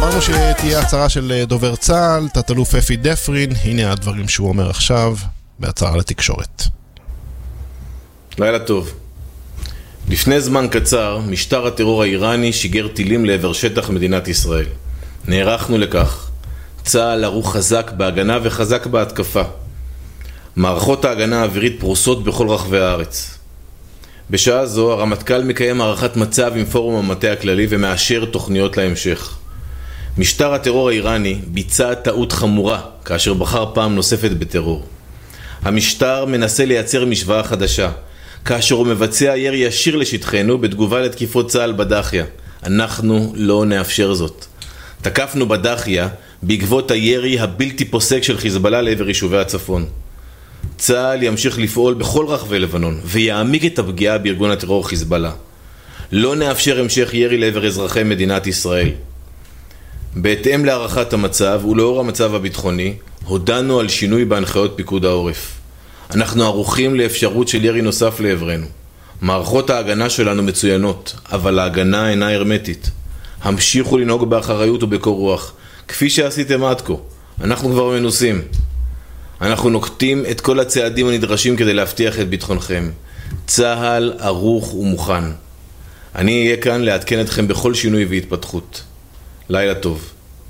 אמרנו שתהיה הצהרה של דובר צה"ל, תת-אלוף אפי דפרין, הנה הדברים שהוא אומר עכשיו בהצהרה לתקשורת. לילה טוב. לפני זמן קצר, משטר הטרור האיראני שיגר טילים לעבר שטח מדינת ישראל. נערכנו לכך. צה"ל ערוך חזק בהגנה וחזק בהתקפה. מערכות ההגנה האווירית פרוסות בכל רחבי הארץ. בשעה זו הרמטכ"ל מקיים הערכת מצב עם פורום המטה הכללי ומאשר תוכניות להמשך. משטר הטרור האיראני ביצע טעות חמורה כאשר בחר פעם נוספת בטרור. המשטר מנסה לייצר משוואה חדשה, כאשר הוא מבצע ירי ישיר לשטחנו בתגובה לתקיפות צה"ל בדחיה. אנחנו לא נאפשר זאת. תקפנו בדחיה בעקבות הירי הבלתי פוסק של חיזבאללה לעבר יישובי הצפון. צה"ל ימשיך לפעול בכל רחבי לבנון ויעמיק את הפגיעה בארגון הטרור חיזבאללה. לא נאפשר המשך ירי לעבר אזרחי מדינת ישראל. בהתאם להערכת המצב ולאור המצב הביטחוני, הודענו על שינוי בהנחיות פיקוד העורף. אנחנו ערוכים לאפשרות של ירי נוסף לעברנו. מערכות ההגנה שלנו מצוינות, אבל ההגנה אינה הרמטית. המשיכו לנהוג באחריות ובקור רוח, כפי שעשיתם עד כה. אנחנו כבר מנוסים. אנחנו נוקטים את כל הצעדים הנדרשים כדי להבטיח את ביטחונכם. צה"ל ערוך ומוכן. אני אהיה כאן לעדכן אתכם בכל שינוי והתפתחות. לילה טוב.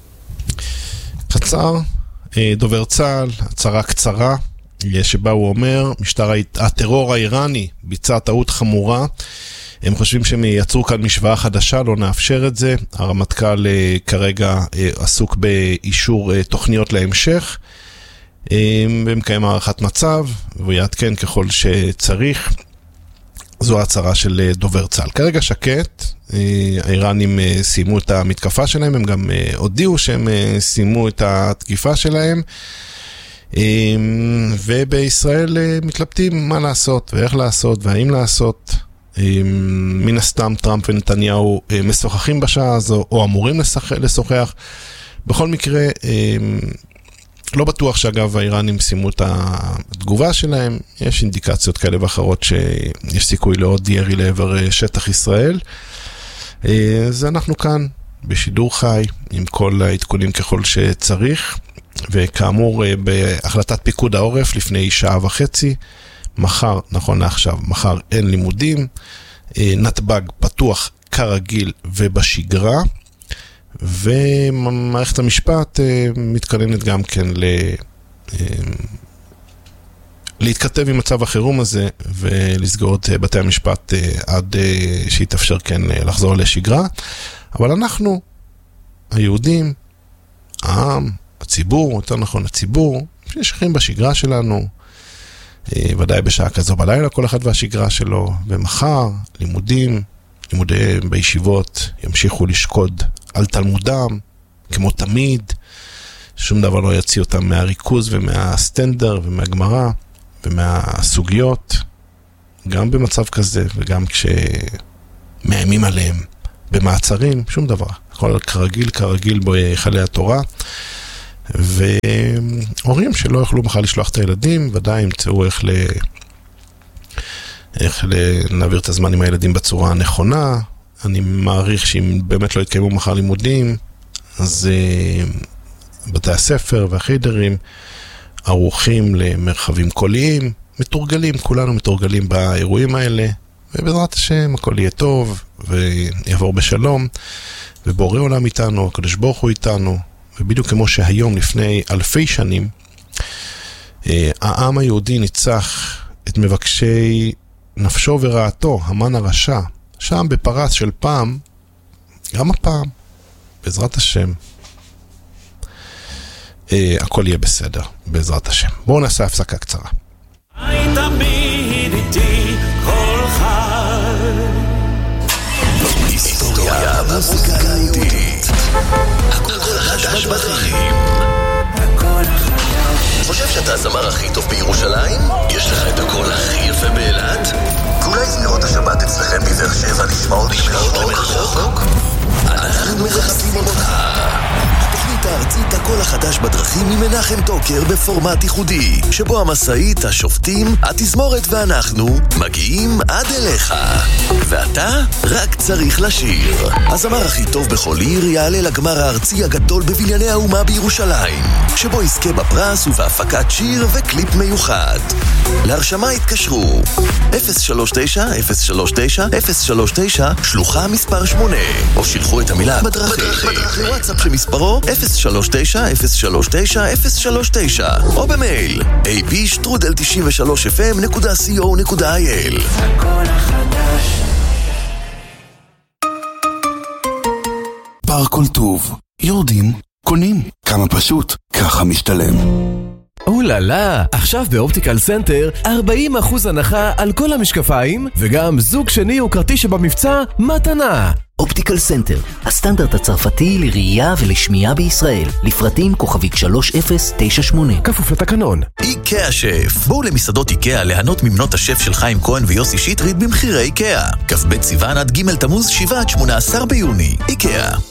קצר, דובר צה"ל, הצהרה קצרה, שבה הוא אומר, משטר הטרור האיראני ביצע טעות חמורה, הם חושבים שהם ייצרו כאן משוואה חדשה, לא נאפשר את זה, הרמטכ"ל כרגע עסוק באישור תוכניות להמשך, ומקיים הערכת מצב, והוא יעדכן ככל שצריך. זו ההצהרה של דובר צה"ל. כרגע שקט, האיראנים סיימו את המתקפה שלהם, הם גם הודיעו שהם סיימו את התקיפה שלהם, ובישראל מתלבטים מה לעשות ואיך לעשות והאם לעשות. מן הסתם טראמפ ונתניהו משוחחים בשעה הזו, או אמורים לשוחח. בכל מקרה, לא בטוח שאגב האיראנים סיימו את התגובה שלהם, יש אינדיקציות כאלה ואחרות שיש סיכוי לעוד ירי לעבר שטח ישראל. אז אנחנו כאן בשידור חי עם כל העדכונים ככל שצריך, וכאמור בהחלטת פיקוד העורף לפני שעה וחצי, מחר, נכון לעכשיו, מחר אין לימודים, נתב"ג פתוח כרגיל ובשגרה, ומערכת המשפט מתכוננת גם כן להתכתב עם מצב החירום הזה ולסגור את בתי המשפט עד שיתאפשר כן לחזור לשגרה. אבל אנחנו, היהודים, העם, הציבור, יותר נכון הציבור, שחיים בשגרה שלנו, ודאי בשעה כזו בלילה כל אחד והשגרה שלו, ומחר לימודים בישיבות ימשיכו לשקוד על תלמודם, כמו תמיד, שום דבר לא יציא אותם מהריכוז ומהסטנדר ומהגמרא ומהסוגיות, גם במצב כזה וגם כשמאיימים עליהם במעצרים, שום דבר, הכל כרגיל בהיכלי התורה, והורים שלא יוכלו מחר לשלוח את הילדים, ודאי ימצאו איך להעביר את הזמן עם הילדים בצורה הנכונה. אני מעריך שאם באמת לא יתקיימו מחר לימודים, אז בתי הספר והחיידרים ערוכים למרחבים קוליים, מתורגלים, כולנו מתורגלים באירועים האלה, ובעזרת השם הכל יהיה טוב ויעבור בשלום, ובורא עולם איתנו, הקדוש ברוך הוא איתנו, ובדיוק כמו שהיום לפני אלפי שנים, העם היהודי ניצח את מבקשי נפשו ורעתו, המן הרשע, שם בפרס של פעם, גם הפעם, בעזרת השם, הכל יהיה בסדר, בעזרת השם. בואו נעשה הפסקה קצרה. היית תמיד איתי כל חי. היסטוריה מוזיקלית, הכל חדש בדרכים. חושב שאתה הזמר הכי טוב בירושלים? יש לך את הקול הכי יפה באילת? ואולי זמירות השבת אצלכם בבאר שבע נשמעות למרחוק? אנחנו מחפשים אותך. התוכנית הארצית הקול החדש בדרכים ממנחם טוקר בפורמט ייחודי, שבו המשאית, השופטים, התזמורת ואנחנו מגיעים עד אליך. ואתה רק צריך לשיר. הזמר הכי טוב בכל עיר יעלה לגמר הארצי הגדול בבנייני האומה בירושלים, שבו יזכה בפרס ובהפקת שיר וקליפ מיוחד. להרשמה התקשרו 039-039-039 שלוחה מספר 8, או שילחו את המילה בדרכים לוואטסאפ שמספרו 039-039-039, או במייל ab@93fm.co.il. בר כל טוב, יורדים, קונים. כמה פשוט, ככה משתלם. אוללה, עכשיו באופטיקל סנטר 40% הנחה על כל המשקפיים, וגם זוג שני וכרטיס שבמבצע מתנה. אופטיקל סנטר, הסטנדרט הצרפתי לראייה ולשמיעה בישראל. לפרטים כוכבית 3098. כפוף לתקנון. איקאה שף. בואו למסעדות איקאה ליהנות ממנות השף של חיים כהן ויוסי שטרית במחירי איקאה. כ"ב סיוון עד ג' תמוז 7-18 ביוני. איקאה.